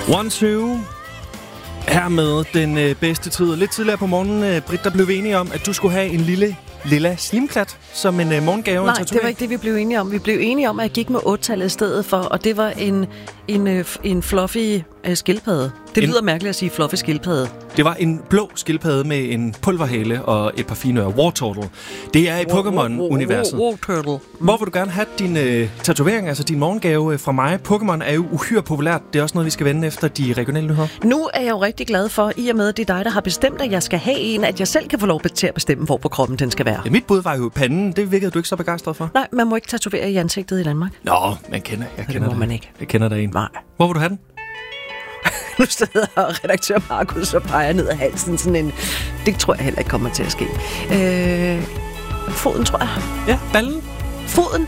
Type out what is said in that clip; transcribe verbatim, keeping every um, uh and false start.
One Two. Her med den øh, bedste tid. Lidt tidligere på morgenen, øh, Britt, der blev vi enige om, at du skulle have en lille lilla slimklat som en øh, morgengave. Nej, det var ikke det, vi blev enige om. Vi blev enige om, at jeg gik med otte-tallet i stedet for, og det var en, en, øh, en fluffy øh, skildpadde. Det en... lyder mærkeligt at sige fluffy skildpadde. Det var en blå skildpadde med en pulverhale og et par fine ører. War Turtle. Det er i Pokémon-universet. War Turtle. Mm. Hvor vil du gerne have din øh, tatovering, altså din morgengave fra mig? Pokémon er jo uhyre populært. Det er også noget, vi skal vende efter de regionale nyheder. Nu er jeg jo rigtig glad for, i og med, at det er dig, der har bestemt, at jeg skal have en, at jeg selv kan få lov til at bestemme, hvor på kroppen den skal være. Ja, mit bud var jo panden. Det virkede du ikke så begejstret for. Nej, man må ikke tatovere i ansigtet i Danmark. Nå, man kender, jeg kender det. Må man ikke. Jeg kender der en. Nej. Hvor vil du have den? Nu sidder redaktør Markus og peger ned ad halsen sådan en... Det tror jeg heller ikke kommer til at ske. Øh, foden, tror jeg. Ja, ballen. Foden?